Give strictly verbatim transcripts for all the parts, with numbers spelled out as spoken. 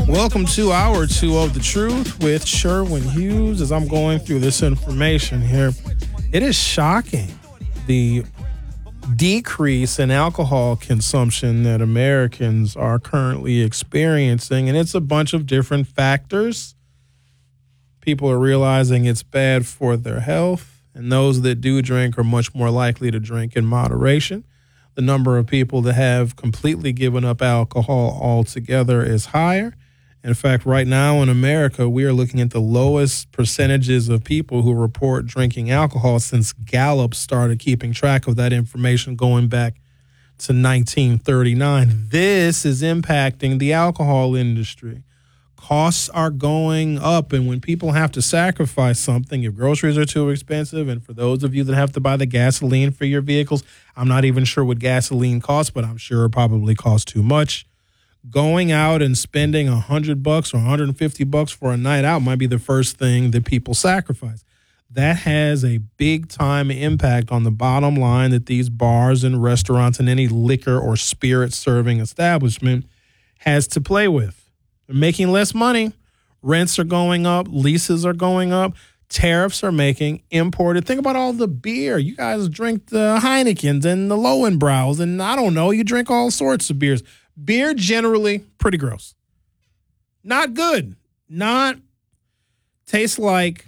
Welcome to hour two of The Truth with Sherwin Hughes. As I'm going through this information here, it is shocking the decrease in alcohol consumption that Americans are currently experiencing, and it's a bunch of different factors. People are realizing it's bad for their health, and those that do drink are much more likely to drink in moderation. The number of people that have completely given up alcohol altogether is higher. In fact, right now in America, we are looking at the lowest percentages of people who report drinking alcohol since Gallup started keeping track of that information going back to nineteen thirty-nine. This is impacting the alcohol industry. Costs are going up, and when people have to sacrifice something, if groceries are too expensive, and for those of you that have to buy the gasoline for your vehicles, I'm not even sure what gasoline costs, but I'm sure it probably costs too much. Going out and spending one hundred bucks or one hundred fifty bucks for a night out might be the first thing that people sacrifice. That has a big time impact on the bottom line that these bars and restaurants and any liquor or spirit serving establishment has to play with. They're making less money. Rents are going up. Leases are going up. Tariffs are making imported. Think about all the beer. You guys drink the Heinekens and the Lowenbrows, and I don't know, you drink all sorts of beers. Beer generally pretty gross. Not good. Not tastes like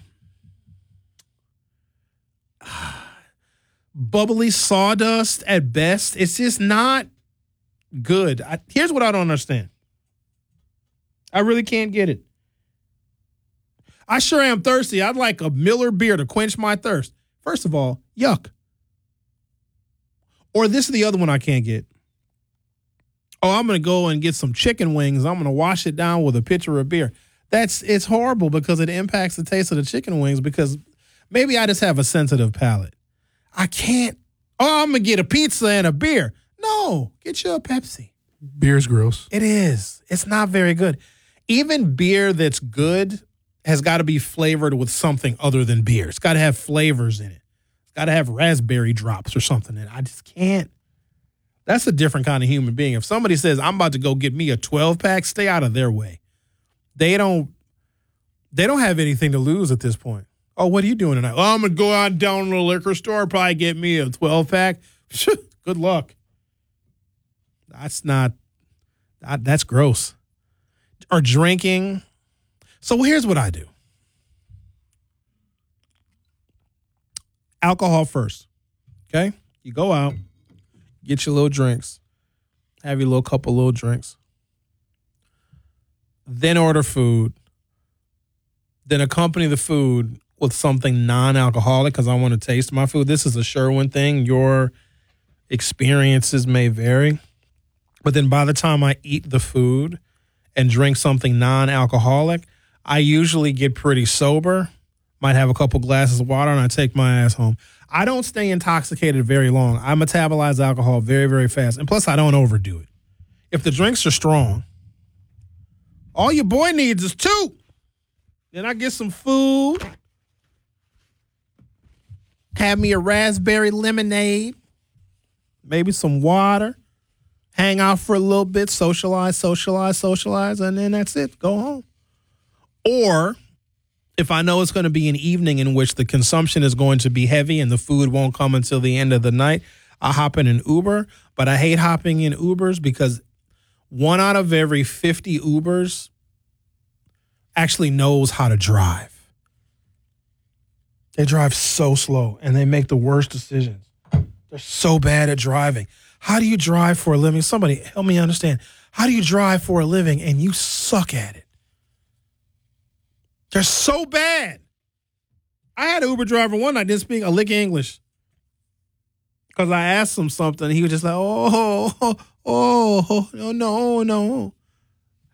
bubbly sawdust at best. It's just not good. I, here's what I don't understand. I really can't get it. I sure am thirsty. I'd like a Miller beer to quench my thirst. First of all, yuck. Or this is the other one I can't get. Oh, I'm going to go and get some chicken wings. I'm going to wash it down with a pitcher of beer. That's it's horrible because it impacts the taste of the chicken wings because maybe I just have a sensitive palate. I can't. Oh, I'm going to get a pizza and a beer. No, get you a Pepsi. Beer's gross. It is. It's not very good. Even beer that's good has got to be flavored with something other than beer. It's got to have flavors in it. It's got to have raspberry drops or something in it. I just can't. That's a different kind of human being. If somebody says, I'm about to go get me a twelve-pack, stay out of their way. They don't they don't have anything to lose at this point. Oh, what are you doing tonight? Oh, I'm going to go out down to the liquor store, probably get me a twelve-pack. Good luck. That's not, that, that's gross. Or drinking. So here's what I do. Alcohol first, okay? You go out. Get your little drinks. Have your little couple little drinks. Then order food. Then accompany the food with something non-alcoholic because I want to taste my food. This is a Sherwin thing. Your experiences may vary. But then by the time I eat the food and drink something non-alcoholic, I usually get pretty sober. Might have a couple glasses of water and I take my ass home. I don't stay intoxicated very long. I metabolize alcohol very, very fast. And plus, I don't overdo it. If the drinks are strong, all your boy needs is two. Then I get some food. Have me a raspberry lemonade. Maybe some water. Hang out for a little bit. Socialize, socialize, socialize. And then that's it. Go home. Or if I know it's going to be an evening in which the consumption is going to be heavy and the food won't come until the end of the night, I hop in an Uber. But I hate hopping in Ubers because one out of every fifty Ubers actually knows how to drive. They drive so slow and they make the worst decisions. They're so bad at driving. How do you drive for a living? Somebody help me understand. How do you drive for a living and you suck at it? They're so bad. I had an Uber driver one night didn't speak a lick of English because I asked him something. And he was just like, oh, oh, oh, no, no, no.